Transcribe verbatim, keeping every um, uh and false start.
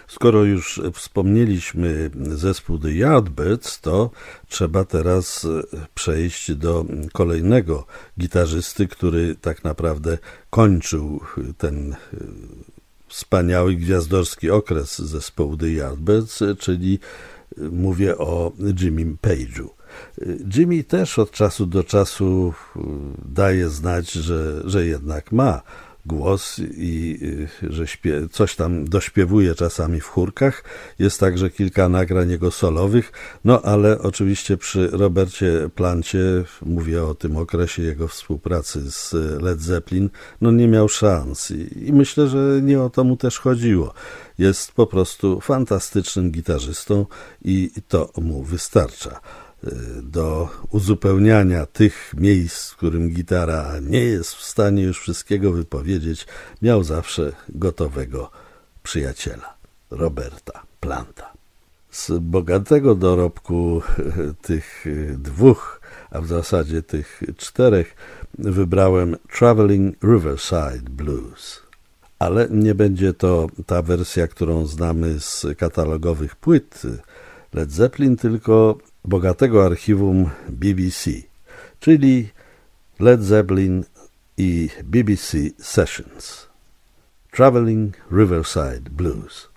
Skoro już wspomnieliśmy zespół The Yardbirds, to trzeba teraz przejść do kolejnego gitarzysty, który tak naprawdę kończył ten wspaniały gwiazdorski okres zespołu The Yardbirds, czyli mówię o Jimmym Page'u. Jimmy też od czasu do czasu daje znać, że, że jednak ma głos i że śpiew, coś tam dośpiewuje czasami w chórkach. Jest także kilka nagrań jego solowych, no ale oczywiście przy Robercie Plancie, mówię o tym okresie jego współpracy z Led Zeppelin, no nie miał szans i, i myślę, że nie o to mu też chodziło. Jest po prostu fantastycznym gitarzystą i to mu wystarcza. Do uzupełniania tych miejsc, w którym gitara nie jest w stanie już wszystkiego wypowiedzieć, miał zawsze gotowego przyjaciela, Roberta Planta. Z bogatego dorobku tych dwóch, a w zasadzie tych czterech, wybrałem Traveling Riverside Blues. Ale nie będzie to ta wersja, którą znamy z katalogowych płyt Led Zeppelin, tylko bogatego archiwum B B C, czyli Led Zeppelin i B B C Sessions. Traveling Riverside Blues.